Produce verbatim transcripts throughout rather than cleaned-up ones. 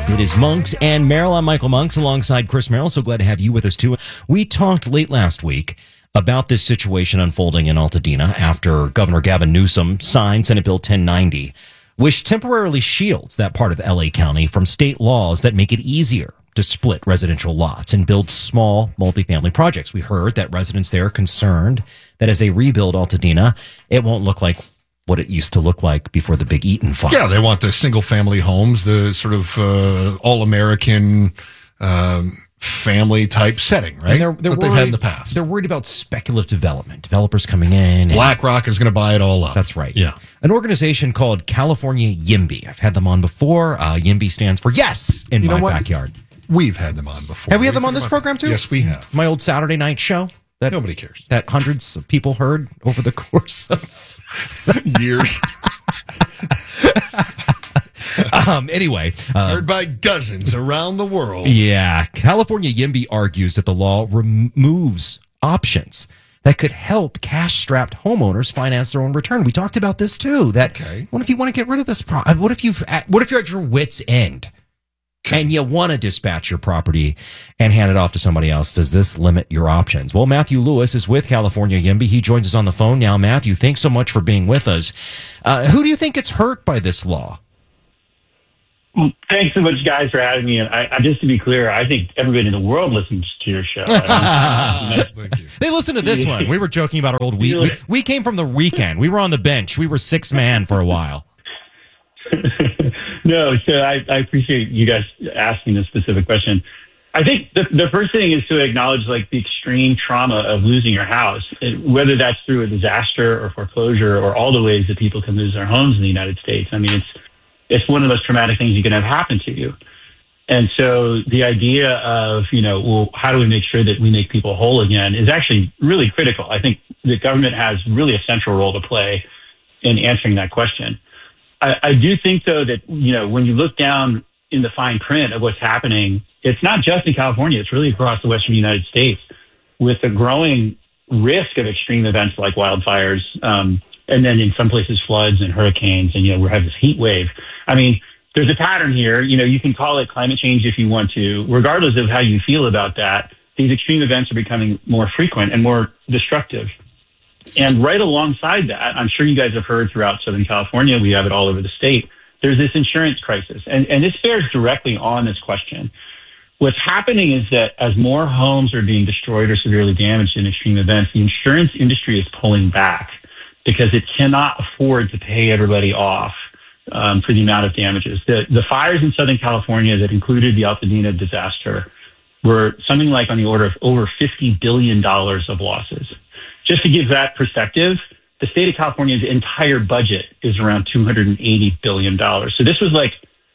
It is Monks and Merrill. I'm Michael Monks alongside Chris Merrill. So glad to have you with us too. We talked late last week about this situation unfolding in Altadena after Governor Gavin Newsom signed Senate Bill ten ninety, which temporarily shields that part of L A County from state laws that make it easier to split residential lots and build small multifamily projects. We heard that residents there are concerned that as they rebuild Altadena, it won't look like what it used to look like before the big Eaton fire. Yeah, they want the single-family homes, the sort of uh, all-American um, family-type setting, right? They're, they're that they've worried, had in the past. They're worried about speculative development, developers coming in. BlackRock is going to buy it all up. That's right. Yeah. An organization called California YIMBY. I've had them on before. Uh, YIMBY stands for Yes in You know My what? Backyard. We've had them on before. Have we had What them do on you this think about program that? too? Yes, we have. My old Saturday night show that Nobody cares. that hundreds of people heard over the course of Years. um, anyway, uh, Heard by dozens around the world. yeah, California YIMBY argues that the law removes options that could help cash-strapped homeowners finance their own return. We talked about this too. That Okay. what if you want to get rid of this problem? What if you've at, what if you're at your wit's end and you want to dispatch your property and hand it off to somebody else? Does this limit your options? Well, Matthew Lewis is with California YIMBY. He joins us on the phone now. Matthew, thanks so much for being with us. Uh, who do you think gets hurt by this law? Well, thanks so much, guys, for having me. And I, I, just to be clear, I think everybody in the world listens to your show. I Thank you. They listen to this one. We were joking about our old week. We, we came from the weekend. We were on the bench. We were six man for a while. No, so I, I appreciate you guys asking this specific question. I think the, the first thing is to acknowledge like the extreme trauma of losing your house, whether that's through a disaster or foreclosure or all the ways that people can lose their homes in the United States. I mean, it's it's one of the most traumatic things you can have happen to you. And so the idea of, you know, well, how do we make sure that we make people whole again is actually really critical. I think the government has really a central role to play in answering that question. I, I do think, though, that, you know, when you look down in the fine print of what's happening, it's not just in California, it's really across the Western United States with a growing risk of extreme events like wildfires, um, and then in some places floods and hurricanes. And, you know, we have this heat wave. I mean, there's a pattern here. You know, you can call it climate change if you want to. Regardless of how you feel about that, these extreme events are becoming more frequent and more destructive. And right alongside that, I'm sure you guys have heard throughout Southern California, we have it all over the state, there's this insurance crisis. And, and this bears directly on this question. What's happening is that as more homes are being destroyed or severely damaged in extreme events, the insurance industry is pulling back because it cannot afford to pay everybody off um, for the amount of damages. The, the fires in Southern California that included the Altadena disaster were something like on the order of over fifty billion dollars of losses. Just to give that perspective, the state of California's entire budget is around two hundred eighty billion dollars. So this was like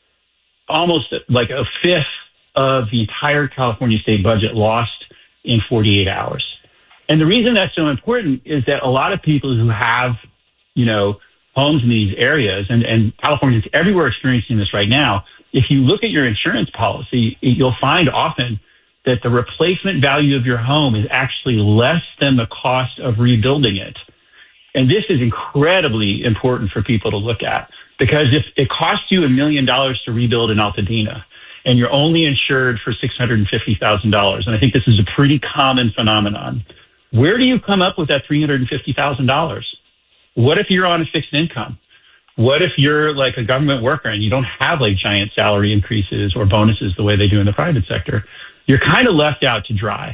almost like a fifth of the entire California state budget lost in forty-eight hours. And the reason that's so important is that a lot of people who have, you know, homes in these areas, and, and Californians everywhere experiencing this right now, if you look at your insurance policy, you'll find often that the replacement value of your home is actually less than the cost of rebuilding it. And this is incredibly important for people to look at, because if it costs you a million dollars to rebuild in Altadena and you're only insured for six hundred fifty thousand dollars, and I think this is a pretty common phenomenon, where do you come up with that three hundred fifty thousand dollars? What if you're on a fixed income? What if you're like a government worker and you don't have like giant salary increases or bonuses the way they do in the private sector? You're kind of left out to dry.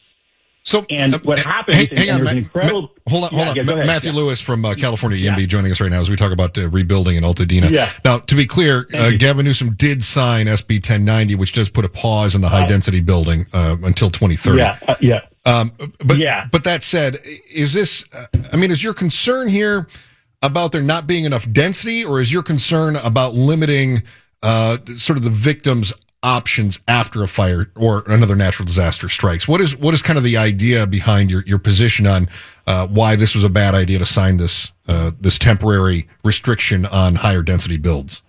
So, and uh, what uh, happens hang, is hang on, there's Ma- an incredible... Ma- hold on, hold yeah, on. yeah, go Ma- ahead. Matthew Yeah. Lewis from uh, California YIMBY Yeah. joining us right now as we talk about uh, rebuilding in Altadena. Yeah. Now, to be clear, uh, you. Gavin Newsom did sign S B ten ninety, which does put a pause in the high density building uh, until twenty thirty. Yeah, uh, yeah. Um, but, Yeah. but that said, is this, uh, I mean, is your concern here about there not being enough density, or is your concern about limiting uh, sort of the victims' options after a fire or another natural disaster strikes? What is what is kind of the idea behind your, your position on uh, why this was a bad idea to sign this uh, this temporary restriction on higher density builds?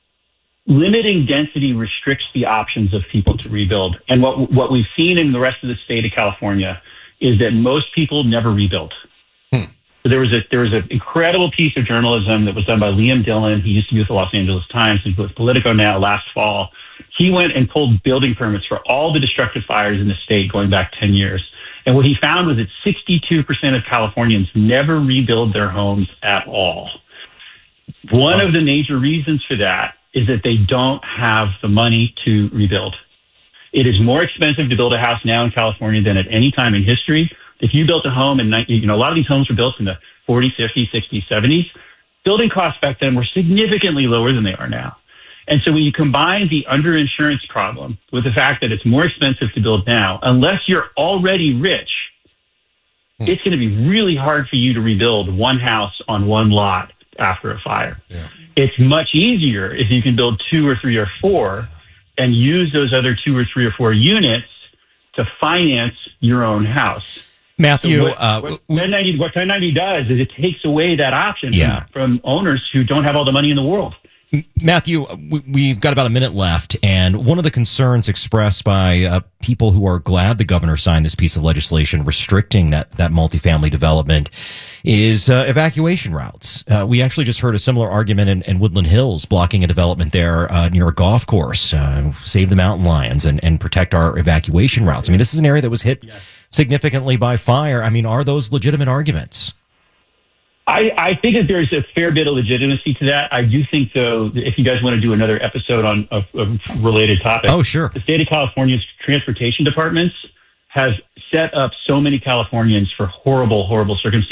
Limiting density restricts the options of people to rebuild. And what what we've seen in the rest of the state of California is that most people never rebuild. Hmm. So there was a there was an incredible piece of journalism that was done by Liam Dillon. He used to be with the Los Angeles Times. He's with Politico now last fall, He went and pulled building permits for all the destructive fires in the state going back ten years. And what he found was that sixty-two percent of Californians never rebuild their homes at all. One Wow. of the major reasons for that is that they don't have the money to rebuild. It is more expensive to build a house now in California than at any time in history. If you built a home in, you know, a lot of these homes were built in the forties, fifties, sixties, seventies. Building costs back then were significantly lower than they are now. And so when you combine the underinsurance problem with the fact that it's more expensive to build now, unless you're already rich, hmm. it's going to be really hard for you to rebuild one house on one lot after a fire. Yeah. It's much easier if you can build two or three or four and use those other two or three or four units to finance your own house. Matthew, So what, uh, what, ten ninety, what ten ninety does is it takes away that option Yeah. from, from owners who don't have all the money in the world. Matthew, we- we've got about a minute left, and one of the concerns expressed by uh, people who are glad the governor signed this piece of legislation restricting that, that multifamily development is uh, evacuation routes. Uh, we actually just heard a similar argument in, in Woodland Hills, blocking a development there uh, near a golf course, uh, save the mountain lions and, and protect our evacuation routes. I mean, this is an area that was hit significantly by fire. I mean, are those legitimate arguments? I, I think that there's a fair bit of legitimacy to that. I do think, though, if you guys want to do another episode on a, a related topic, Oh, sure. the state of California's transportation departments have set up so many Californians for horrible, horrible circumstances.